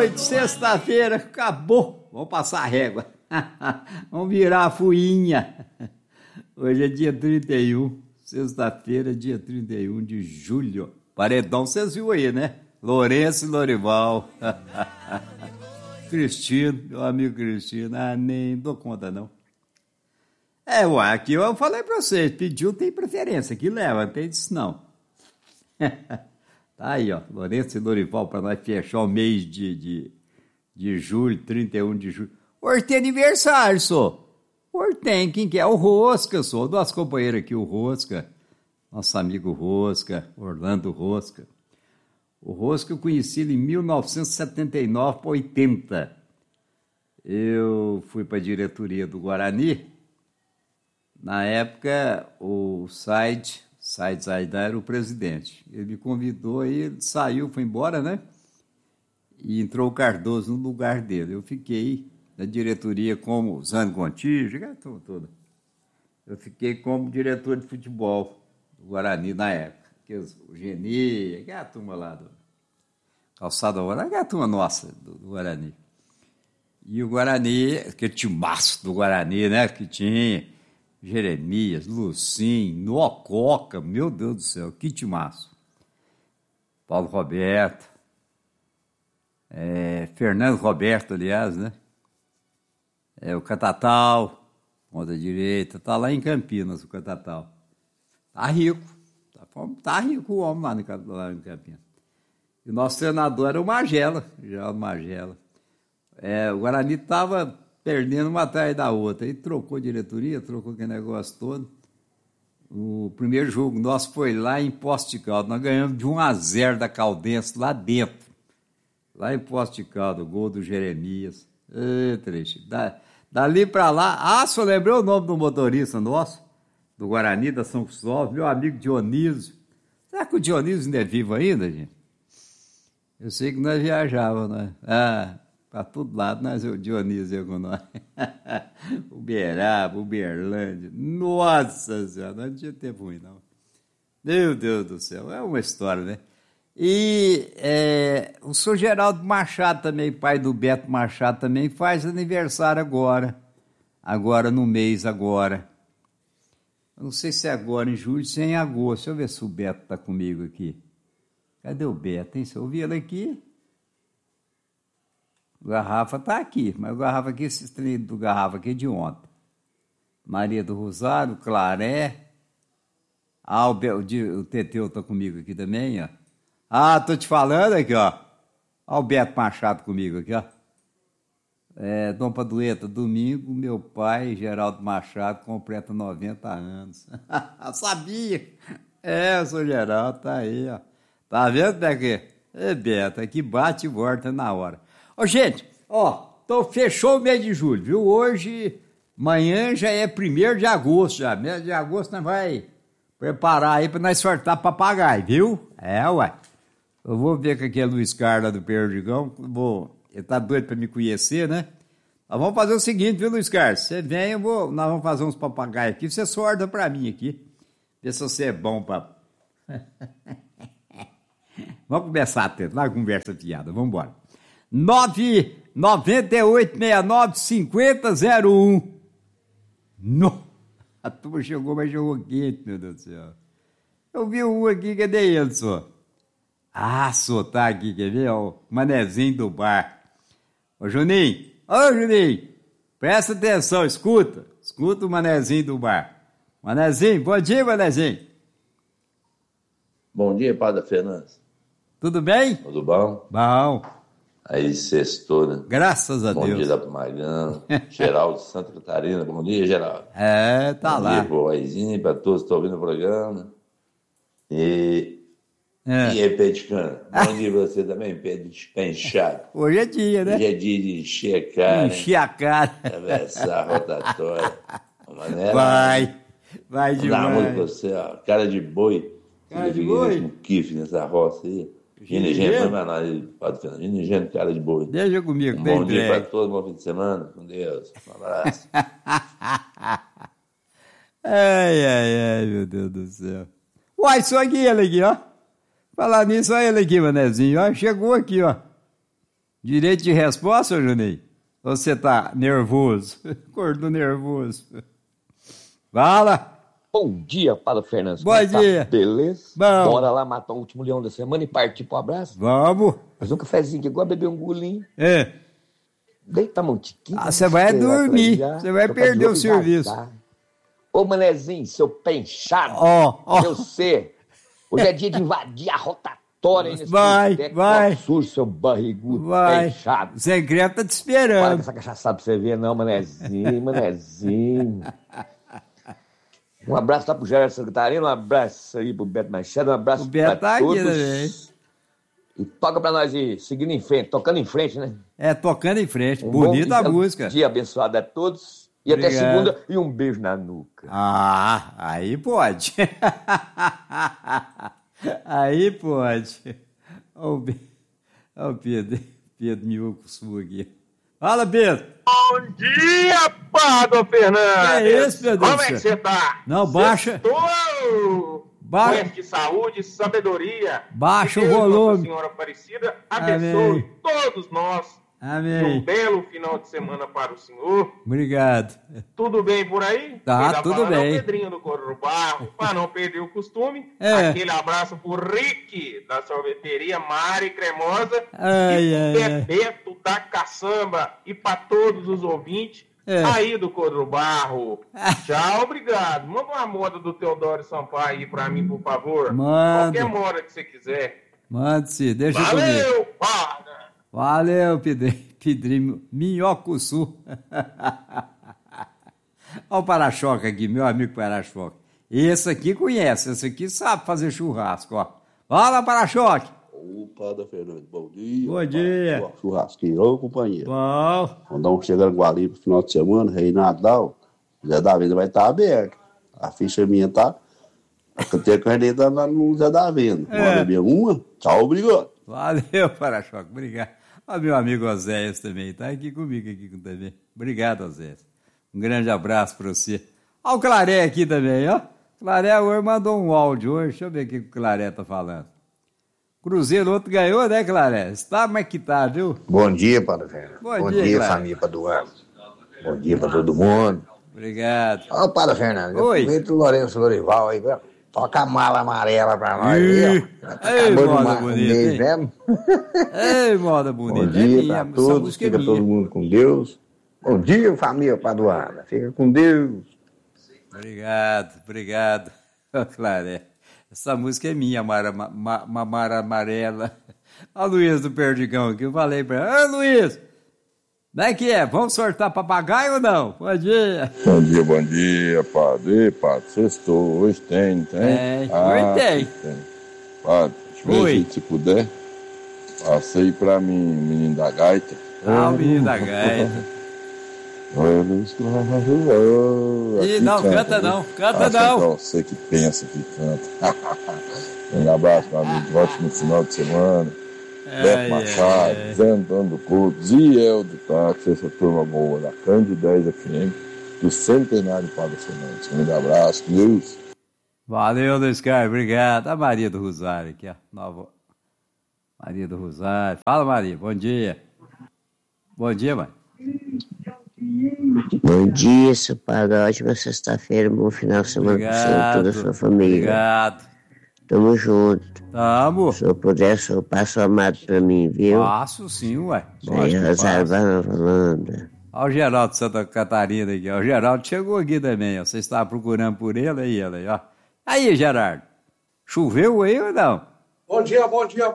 noite, sexta-feira, acabou. Vamos passar a régua. Vamos virar a fuinha. Hoje é dia 31, sexta-feira, dia 31 de julho. Paredão, vocês viram aí, né? Lourenço e Lorival. Cristino, meu amigo Cristino. Nem dou conta, não. Aqui eu falei pra vocês, pediu, tem preferência, aqui leva, não tem disso não. Tá aí, ó, Lourenço e Lorival, para nós fechar o mês de julho, 31 de julho. Hoje tem aniversário, só. Hoje tem, quem que é? O Rosca, só. O nosso companheiro aqui, o Rosca, nosso amigo Rosca, Orlando Rosca. O Rosca eu conheci ele em 1979 para 80. Eu fui para a diretoria do Guarani. Na época, o Said Zaidan era o presidente. Ele me convidou, aí ele saiu, foi embora, né? E entrou o Cardoso no lugar dele. Eu fiquei na diretoria como Zane Gontijo, toda. Eu fiquei como diretor de futebol do Guarani na época. O Geni, aquela turma lá do Calçada Ouro, aquela turma nossa do Guarani. E o Guarani, aquele timaço do Guarani, né? Que tinha Jeremias, Lucim, Nococa, meu Deus do céu, que timaço. Paulo Roberto, Fernando Roberto, aliás, né? O Catatal, ponta direita, tá lá em Campinas, o Catatal. Tá rico, tá rico o homem lá em Campinas. E o nosso treinador era o Magela, Geraldo Magela. O Guarani estava perdendo uma atrás da outra. Aí trocou diretoria, trocou aquele negócio todo. O primeiro jogo nosso foi lá em Poços de Caldas. Nós ganhamos de 1-0 da Caldense lá dentro. Lá em Poços de Caldas, o gol do Jeremias. Trecho. Dali para lá... só lembrei o nome do motorista nosso, do Guarani, da São Cristóvão, meu amigo Dionísio. Será que o Dionísio ainda é vivo ainda, gente? Eu sei que nós viajávamos, né? Para todo lado, o Dionísio ia com nós. Uberaba, Uberlândia. Nossa Senhora, não tinha tempo ruim, não. Meu Deus do céu, é uma história, né? E o senhor Geraldo Machado também, pai do Beto Machado, também faz aniversário agora no mês agora. Eu não sei se é agora em julho, se é em agosto. Deixa eu ver se o Beto está comigo aqui. Cadê o Beto, hein? Você ouviu ele aqui? O Garrafa está aqui, mas o Garrafa aqui, esse trem do Garrafa aqui é de ontem. Maria do Rosário, Claré, o Teteu está comigo aqui também, ó. Tô te falando aqui, ó. Ó o Beto Machado comigo aqui, ó. Dom Padueta, domingo, meu pai, Geraldo Machado, completa 90 anos. Sabia? O senhor Geraldo tá aí, ó. Tá vendo, Beto? Beto, aqui bate e volta na hora. Gente, então fechou o mês de julho, viu? Hoje, amanhã já é 1º de agosto, já. Mês de agosto nós vai preparar aí pra nós sortar papagaio, viu? Ué. Eu vou ver com aquele Luiz Carlos lá do Perdigão, ele tá doido pra me conhecer, né? Nós vamos fazer o seguinte, viu, Luiz Carlos? Você vem, nós vamos fazer uns papagaios aqui, você sorta pra mim aqui, ver se você é bom pra... Vamos começar a ter uma conversa fiada, vamos embora. 998695001. Não, a turma chegou, mas chegou quente, meu Deus do céu. Eu vi um aqui, cadê ele, só? Só tá aqui, quer ver? O Manezinho do bar. Ô, Juninho, presta atenção, escuta o Manezinho do bar. Manezinho, bom dia, Manezinho. Bom dia, Padre Fernandes. Tudo bem? Tudo bom? Bom. Aí, sextou, né? Graças a Deus. Bom dia lá pro Magano, Geraldo de Santa Catarina. Bom dia, Geraldo. Tá lá. Bom dia pro Aizinho, para todos que estão ouvindo o programa. E aí, pé de cana? Bom dia pra você também, pé de pé inchado. Hoje é dia, né? Hoje é dia de encher a cara. Encher a cara. Atravessar a rotatória. Vai demais. Dá muito pra você, ó. Cara de boi. Cara de boi? Um kiff nessa roça aí. Ginigênio, foi mais nada, Padre Fernando. Ginigênio, cara de boi. Deixa comigo, bom dia para todos, bom fim de semana. Com Deus. Um abraço. Ai, meu Deus do céu. Uai, só aqui ele aqui, ó. Falar nisso, olha ele aqui, Manezinho, ó. Chegou aqui, ó. Direito de resposta, Juninho? Ou você tá nervoso? Acordou nervoso. Fala! Bom dia, Paulo Fernandes. Bom dia. Tá beleza? Bom. Bora lá matar o último leão da semana e partir pro abraço? Vamos. Fazer um cafezinho aqui, igual beber um golinho. É. Deitar um tiquinho. Você vai dormir. Você vai perder o serviço. Ô, manezinho, seu penchado. Eu sei. Hoje é dia de invadir a rotatória. Nesse vai. Sujo, seu barrigudo vai. penchado. O segredo tá te esperando. Para com essa cachaçada pra você ver, não, manezinho. Um abraço lá pro Gerardo Santarino, um abraço aí pro Beto Machado, um abraço pra tá todos. Aqui também. E toca pra nós ir seguindo em frente, tocando em frente, né? Tocando em frente. Bonita a música. Dia abençoado a todos. E obrigado. Até segunda, e um beijo na nuca. Aí pode. Aí pode. Olha o Pedro Mioco aqui. Fala, Pedro. Bom dia, Padre Fernandes. É isso, Pedro. Como é que você tá? Não, baixa. Baixa de saúde, sabedoria. Baixa o volume. Nossa Senhora Aparecida abençoe todos nós. Amém. Um belo final de semana para o senhor. Obrigado. Tudo bem por aí? Tá, tudo bem. O Pedrinho do Corro do Barro, para não perder o costume. Aquele abraço pro Rick, da sorveteria Mari Cremosa. E pro Bebeto da Caçamba. E para todos os ouvintes aí do Corro do Barro. Tchau, obrigado. Manda uma moda do Teodoro Sampaio aí para mim, por favor. Manda. Qualquer moda que você quiser. Mande-se, deixa eu Valeu, Padre. Valeu, Pedrinho Minhocuçu. Olha o para-choque aqui, meu amigo para-choque. Esse aqui conhece, esse aqui sabe fazer churrasco, ó. Fala, para-choque. Opa, da Fernandes, bom dia. Bom dia. Churrasqueiro, ô companheiro. Bom. Vamos dar um chegando pro final de semana, Rei Nadal. Zé da Venda vai estar aberto. A ficha minha tá. Eu tenho a caneta lá no Zé da Venda. Bora beber uma? Tchau, obrigado. Valeu, para-choque, obrigado. Ó, meu amigo Oséias também, tá aqui comigo também. Obrigado, Oséias. Um grande abraço para você. Ó o Claré aqui também, ó. Claré hoje mandou um áudio hoje. Deixa eu ver o que o Claré tá falando. Cruzeiro, outro ganhou, né, Claré? Está, mas que tá, viu? Bom dia, Padre Fernandes. Bom dia, família Paduano. Bom dia para todo mundo. Obrigado. Ó, Padre Fernandes, oi. Aproveita o Lourenço Lorival aí, viu? Toca a mala amarela pra nós aí, ó. Ei, moda bonita, mesmo. Ei, moda bonita. Bom dia pra todos, fica todo mundo com Deus. Bom dia, família Paduana, fica com Deus. Obrigado, Claré. Essa música é minha, Mara Amarela. Ó, Luiz do Perdigão aqui, eu falei pra ela, Luiz, como é que é? Vamos sortar papagaio ou não? Bom dia. Bom dia, padre. Padre, sextou. Hoje tem. Hoje tem. Padre, deixa se puder. Passa aí pra mim, menino da gaita. O menino da gaita. Ih, não, canta não. Então, você que pensa que canta. Um abraço, meu amigo. Ótimo final de semana. Beto Machado, Zé Antônio do Couto, Ziel do Táxi, essa turma boa da Cândido 10 FM, do Centenário Padre Fernandes. Um grande abraço, Deus. Valeu, Luiz Carlos, obrigado. A Maria do Rosário aqui, ó. Nova Maria do Rosário. Fala, Maria, bom dia. Bom dia, mãe. Bom dia, seu padre. Ótima sexta-feira, bom final de semana para você e toda a sua família. Obrigado. Tamo junto. Tamo. Se eu puder, o passo amado pra mim, viu? Passo sim, ué. Aí, Rosário Nova Holanda. Olha o Geraldo de Santa Catarina aqui, ó. O Geraldo chegou aqui também, ó. Você estava procurando por ele aí, ó. Aí, Gerardo. Choveu aí ou não? Bom dia.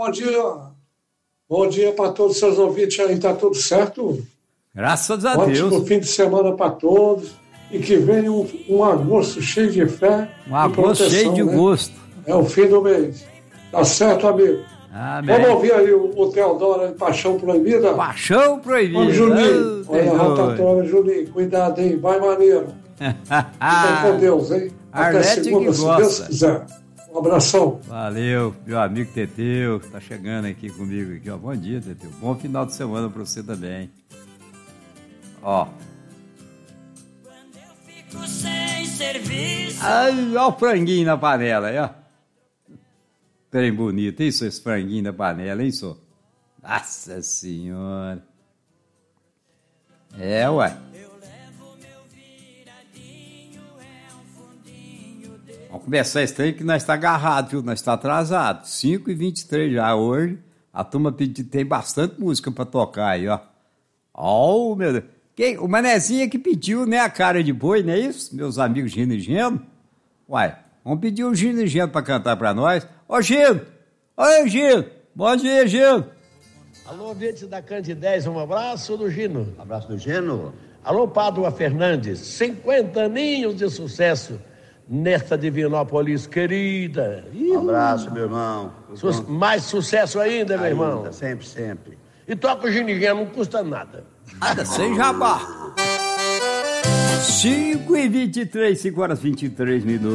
Bom dia para todos os seus ouvintes aí, tá tudo certo? Graças a Deus. Ótimo fim de semana para todos. E que venha um agosto cheio de fé. Um agosto cheio de gosto. É o fim do mês. Tá certo, amigo? Amém. Vamos ouvir aí o Teodoro, Paixão Proibida? Paixão Proibida. Vamos, Juninho. Olha a rotatória, Juninho. Cuidado, hein? Vai maneiro. Fica com Deus, hein? Até segunda, se Deus quiser. Um abração. Valeu, meu amigo Teteu, tá chegando aqui comigo aqui, ó. Bom dia, Teteu. Bom final de semana pra você também. Ó. Ai, ó o franguinho na panela aí, ó. Trem bonito, isso, esse franguinho na panela, hein, só? Nossa senhora. É, ué. Vamos começar esse trem que nós está agarrado, viu? Nós está atrasado. 5h23 já hoje. A turma tem bastante música para tocar aí, ó. Oh, meu Deus. O Manezinho que pediu, né, a cara de boi, não é isso? Meus amigos Gino e Geno. Uai, vamos pedir o Gino e Geno para cantar para nós. Ô, Gino! Oi, Gino! Bom dia, Gino! Alô, ouvintes da Candidez, um abraço do Gino. Um abraço do Gino. Alô, Pádua Fernandes, 50 aninhos de sucesso nesta Divinópolis querida. Um abraço, meu irmão. Mais sucesso ainda, meu irmão. Sempre, sempre. E toca o Gino e Geno, não custa nada. Nada, sem jabá. 5h23, 5h23 minutos.